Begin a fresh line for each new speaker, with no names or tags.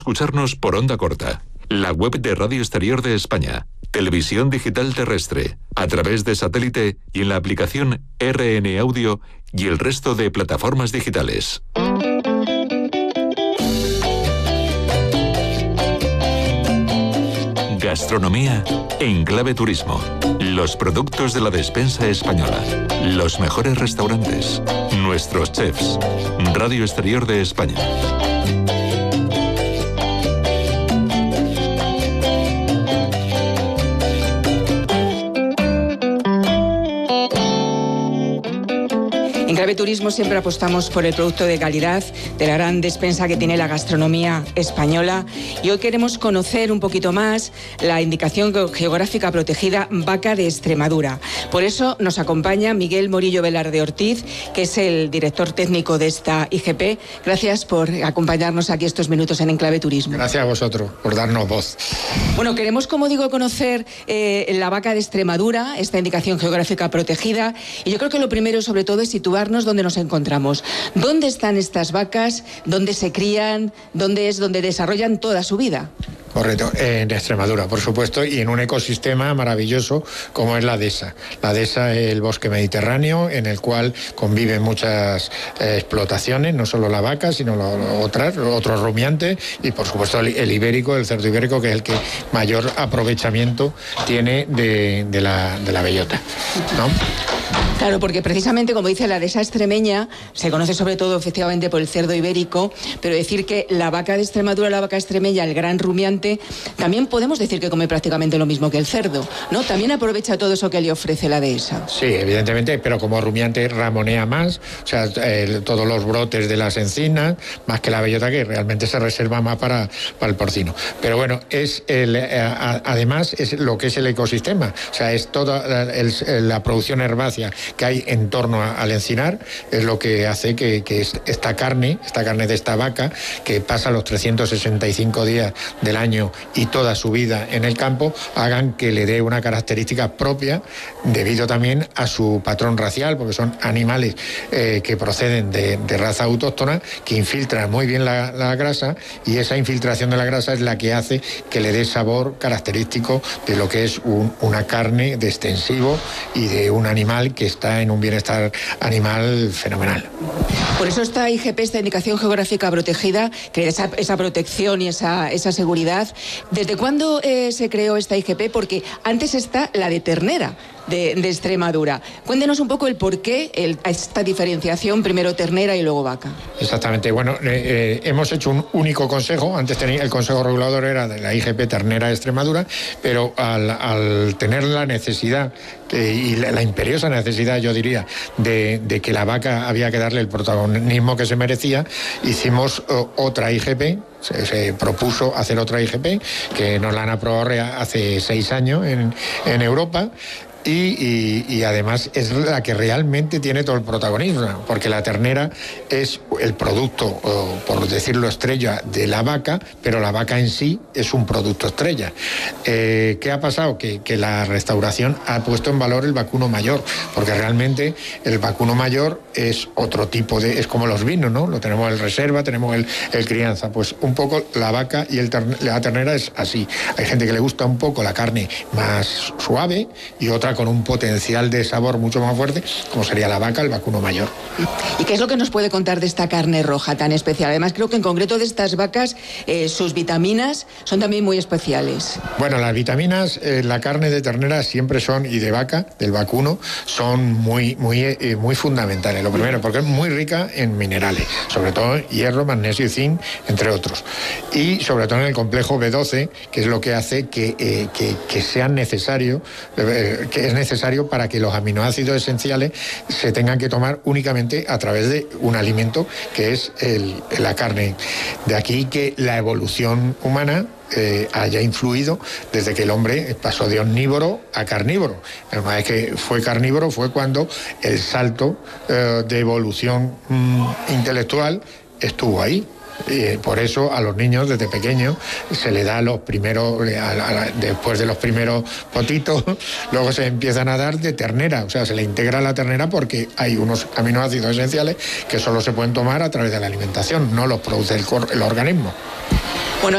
Escucharnos por onda corta, la web de Radio Exterior de España, televisión digital terrestre, a través de satélite y en la aplicación RN Audio y el resto de plataformas digitales. Gastronomía en Clave Turismo. Los productos de la despensa española. Los mejores restaurantes. Nuestros chefs. Radio Exterior de España.
En Clave Turismo siempre apostamos por el producto de calidad, de la gran despensa que tiene la gastronomía española. Y hoy queremos conocer un poquito más la indicación geográfica protegida Vaca de Extremadura. Por eso nos acompaña Miguel Morillo Velarde Ortiz, que es el director técnico de esta IGP. Gracias por acompañarnos aquí estos minutos en Clave Turismo.
Gracias a vosotros por darnos voz.
Bueno, queremos, como digo, conocer la Vaca de Extremadura, esta indicación geográfica protegida. Y yo creo que lo primero, sobre todo, es situarnos donde nos encontramos. ¿Dónde están estas vacas? ¿Dónde se crían? ¿Dónde es donde desarrollan toda su vida?
Correcto, en Extremadura, por supuesto, y en un ecosistema maravilloso como es la dehesa. La dehesa es el bosque mediterráneo en el cual conviven muchas explotaciones, no solo la vaca, sino otros rumiantes y, por supuesto, el ibérico, el cerdo ibérico, que es el que mayor aprovechamiento tiene de la bellota, ¿no?
Claro, porque precisamente, como dice, la dehesa extremeña se conoce sobre todo efectivamente por el cerdo ibérico, pero decir que la vaca de Extremadura, la vaca extremeña, el gran rumiante, también podemos decir que come prácticamente lo mismo que el cerdo, ¿no? También aprovecha todo eso que le ofrece la dehesa.
Sí, evidentemente, pero como rumiante ramonea más, o sea, todos los brotes de las encinas, más que la bellota, que realmente se reserva más para el porcino. Pero bueno, además es lo que es el ecosistema, o sea, es toda la producción herbácea que hay en torno al encinar, es lo que hace que esta carne de esta vaca, que pasa los 365 días del año y toda su vida en el campo, hagan que le dé una característica propia, debido también a su patrón racial, porque son animales que proceden de raza autóctona, que infiltran muy bien la grasa, y esa infiltración de la grasa es la que hace que le dé sabor característico de lo que es una carne de extensivo y de un animal que está en un bienestar animal fenomenal.
Por eso esta IGP, esta indicación geográfica protegida, que esa protección y esa seguridad. ¿Desde cuándo se creó esta IGP? Porque antes está la de ternera de Extremadura. Cuéntenos un poco el porqué, esta diferenciación, primero ternera y luego vaca.
Exactamente. Bueno, hemos hecho un único consejo. Antes el consejo regulador era de la IGP ternera de Extremadura, pero al tener la necesidad y la imperiosa necesidad, yo diría, de que la vaca había que darle el protagonismo que se merecía, hicimos otra IGP. Se propuso hacer otra IGP, que nos la han aprobado hace 6 años en Europa. Y además es la que realmente tiene todo el protagonismo, porque la ternera es el producto, por decirlo estrella, de la vaca, pero la vaca en sí es un producto estrella. ¿Qué ha pasado? Que la restauración ha puesto en valor el vacuno mayor, porque realmente el vacuno mayor es otro tipo es como los vinos, ¿no? Lo tenemos en reserva, tenemos el crianza, pues un poco la vaca y la ternera es así. Hay gente que le gusta un poco la carne más suave y otra con un potencial de sabor mucho más fuerte, como sería la vaca, el vacuno mayor.
¿Y qué es lo que nos puede contar de esta carne roja tan especial? Además, creo que en concreto de estas vacas, sus vitaminas son también muy especiales.
Bueno, las vitaminas, la carne de ternera siempre son, y de vaca, del vacuno, son muy fundamentales. Lo primero, porque es muy rica en minerales, sobre todo hierro, magnesio y zinc, entre otros. Y sobre todo en el complejo B12, que es lo que hace que sea necesario, que es necesario para que los aminoácidos esenciales se tengan que tomar únicamente a través de un alimento que es la carne. De aquí que la evolución humana haya influido desde que el hombre pasó de omnívoro a carnívoro. Una vez que fue carnívoro fue cuando el salto de evolución intelectual estuvo ahí. Por eso a los niños desde pequeños se le da los primeros, después de los primeros potitos, luego se empiezan a dar de ternera, o sea, se le integra la ternera porque hay unos aminoácidos esenciales que solo se pueden tomar a través de la alimentación, no los produce el organismo.